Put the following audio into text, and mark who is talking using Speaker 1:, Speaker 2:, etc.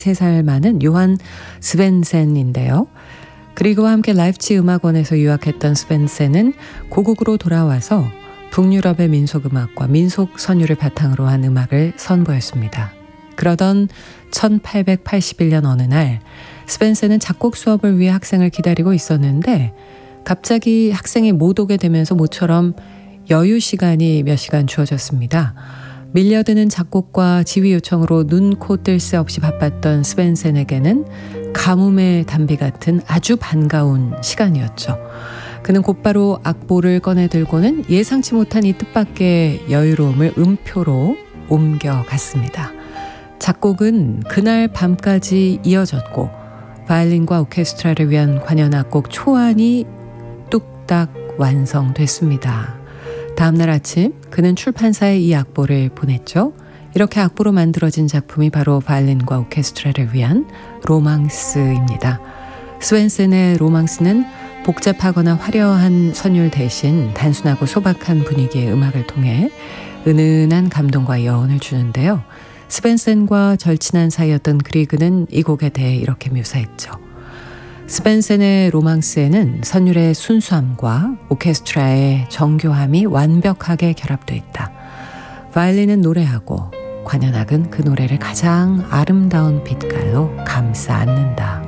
Speaker 1: 3살 많은 요한 스벤센인데요. 그리고와 함께 라이프치 음악원에서 유학했던 스벤센은 고국으로 돌아와서 북유럽의 민속음악과 민속 선율을 바탕으로 한 음악을 선보였습니다. 그러던 1881년 어느 날 스벤센은 작곡 수업을 위해 학생을 기다리고 있었는데 갑자기 학생이 못 오게 되면서 모처럼 여유 시간이 몇 시간 주어졌습니다. 밀려드는 작곡과 지휘 요청으로 눈, 코, 뜰 새 없이 바빴던 스벤센에게는 가뭄의 단비 같은 아주 반가운 시간이었죠. 그는 곧바로 악보를 꺼내 들고는 예상치 못한 이 뜻밖의 여유로움을 음표로 옮겨갔습니다. 작곡은 그날 밤까지 이어졌고 바이올린과 오케스트라를 위한 관현 악곡 초안이 뚝딱 완성됐습니다. 다음날 아침 그는 출판사에 이 악보를 보냈죠. 이렇게 악보로 만들어진 작품이 바로 바이올린과 오케스트라를 위한 로망스입니다. 스벤센의 로망스는 복잡하거나 화려한 선율 대신 단순하고 소박한 분위기의 음악을 통해 은은한 감동과 여운을 주는데요. 스벤센과 절친한 사이였던 그리그는 이 곡에 대해 이렇게 묘사했죠. 스벤센의 로망스에는 선율의 순수함과 오케스트라의 정교함이 완벽하게 결합되어 있다. 바이올린은 노래하고 관현악은 그 노래를 가장 아름다운 빛깔로 감싸 안는다.